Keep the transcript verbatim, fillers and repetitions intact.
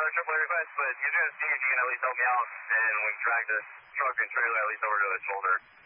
another triple A request, but you're going to see if you can at least help me out, and we can drag this truck and trailer at least over to the shoulder.